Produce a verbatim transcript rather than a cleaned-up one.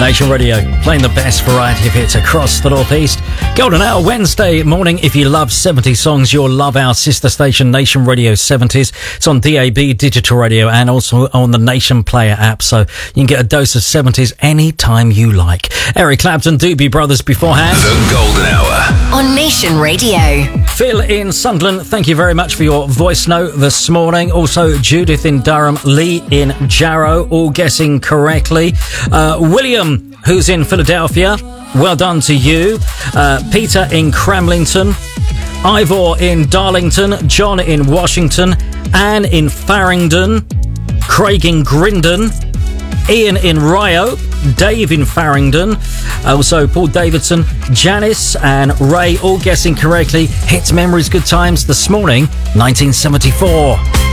Nation Radio, playing the best variety of hits across the Northeast. Golden Hour Wednesday morning. If you love seventies songs, you'll love our sister station, Nation Radio seventies. It's on D A B, digital radio, and also on the Nation Player app, so you can get a dose of seventies anytime you like. Eric Clapton, Doobie Brothers beforehand. The Golden Hour on Nation Radio. Phil in Sunderland, thank you very much for your voice note this morning. Also, Judith in Durham, Lee in Jarrow, all guessing correctly. Uh, William, who's in Philadelphia, well done to you. Uh, Peter in Cramlington, Ivor in Darlington, John in Washington, Anne in Farringdon, Craig in Grindon, Ian in Rio, Dave in Farringdon, also Paul Davidson, Janice and Ray, all guessing correctly. Hits, memories, good times this morning, nineteen seventy-four.